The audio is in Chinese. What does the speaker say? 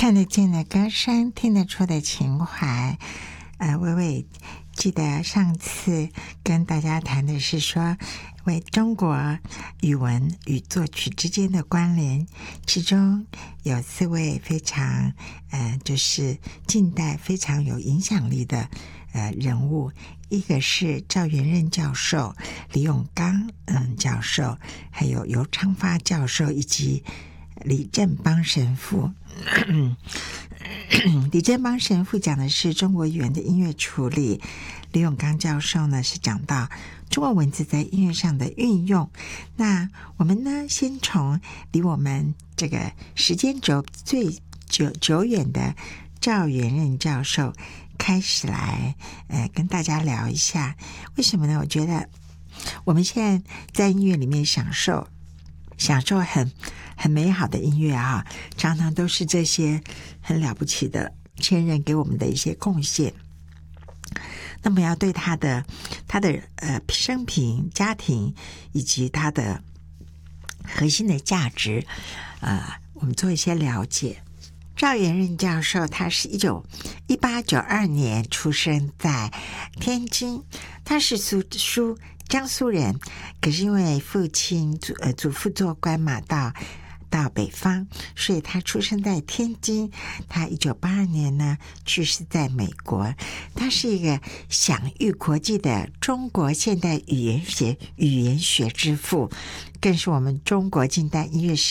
看得见的歌声，听得出的情怀。微微记得上次跟大家谈的是说，为中国语文与作曲之间的关联，其中有4位非常就是近代非常有影响力的人物，一个是赵元任教授、李永刚教授，还有尤昌发教授以及李振邦神父。李振邦神父讲的是中国语言的音乐处理，李永刚教授呢是讲到中国文字在音乐上的运用。那我们呢先从离我们这个时间轴最久远的赵元任教授开始来跟大家聊一下。为什么呢？我觉得我们现在在音乐里面享受很美好的音乐啊，常常都是这些很了不起的前人给我们的一些贡献。那么要对他的生平、家庭以及他的核心的价值我们做一些了解。赵元任教授他是1892年出生在天津，他是江苏人，可是因为父亲祖父做官嘛，到北方，所以他出生在天津。他1982年呢去世在美国。他是一个享誉国际的中国现代语言学之父，更是我们中国近代音乐史